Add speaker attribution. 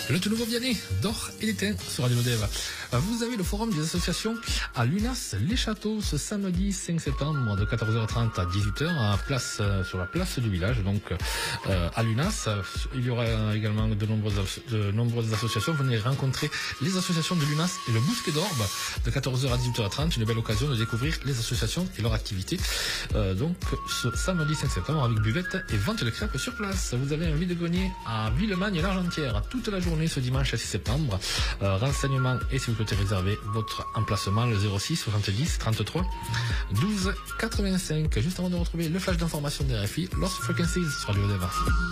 Speaker 1: Le tout nouveau Vianney d'or et d'étain sur Radio Dev. Vous avez le forum des associations à Lunas, les Châteaux, ce samedi 5 septembre de 14h30 à 18h sur la place du village, donc à Lunas. Il y aura également de nombreuses associations. Venez rencontrer les associations de Lunas et le Bousquet d'Orbe de 14h à 18h30. Une belle occasion de découvrir les associations et leurs activités. Donc ce samedi 5 septembre avec buvette et vente de crêpes sur place. Vous avez un vide-grenier à Villemagne et l'Argentière toute la journée ce dimanche 6 septembre. Renseignements et si vous souhaitez réserver votre emplacement, le 06 70 33 12 85. Juste avant de retrouver le flash d'information des RFI, Lost Frequencies sur Radio Deva.